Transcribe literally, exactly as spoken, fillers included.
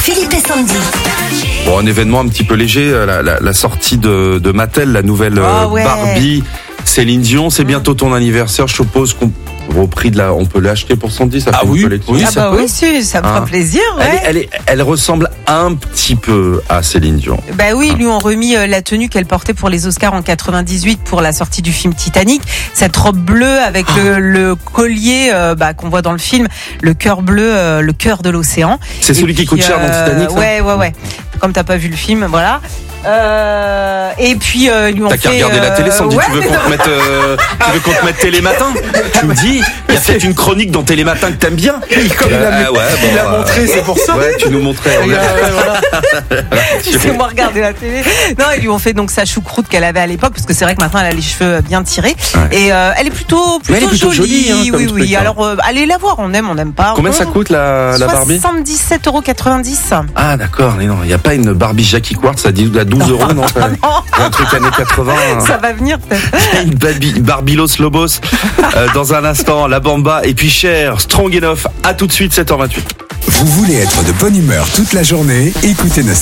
Philippe et Sandy. Bon, un événement un petit peu léger, la, la, la sortie de, de Mattel, la nouvelle oh, ouais. Barbie. Céline Dion, c'est bientôt ton anniversaire, je suppose qu'on au prix de la, on peut l'acheter pour Sandy, ça fait ah une oui, collection. oui, ah ça bah peut. oui, si, ça me Hein. fera plaisir. Ouais. Elle, est, elle, est, elle ressemble un petit peu à Céline Dion. Bah oui, ils lui ont remis euh, la tenue qu'elle portait pour les Oscars en quatre-vingt-dix-huit pour la sortie du film Titanic. Cette robe bleue avec Ah. le, le collier euh, bah, qu'on voit dans le film, le cœur bleu, euh, le cœur de l'océan. C'est Et celui qui puis, coûte cher dans euh, Titanic, ça Ouais, ouais, ouais. Comme t'as pas vu le film, voilà. Euh, et puis euh, ils lui ont T'as fait. qu'à regarder la télé, Sandy, ouais, tu veux qu'on te mette, euh, tu veux qu'on te mette Télématin? Tu me dis, il y a peut-être une chronique dans Télématin que t'aimes bien. Comme il a, Ah ouais, il bon, a euh, montré, c'est pour ça. Ouais, tu nous montrais. Il a- ouais, voilà. Laissez-moi regarder la télé. Non, ils lui ont fait donc sa choucroute qu'elle avait à l'époque, parce que c'est vrai que maintenant elle a les cheveux bien tirés. Ouais. Et euh, elle est plutôt, plutôt, Mais elle est plutôt jolie. jolie, hein, comme oui, truc, oui. hein. Alors euh, allez la voir, on aime, on n'aime pas. Combien on... ça coûte la, la Barbie? soixante-dix-sept euros quatre-vingt-dix. Ah d'accord, mais non, il n'y a pas une Barbie Jackie Quartz à douze euros, non? ça- Un truc années quatre-vingts. Ça va venir peut-être. Une Barbie, Barbilos Lobos euh, dans un instant, la Bamba et puis Cher, Strong Enough. À tout de suite, sept heures vingt-huit. Vous voulez être de bonne humeur toute la journée? Écoutez nos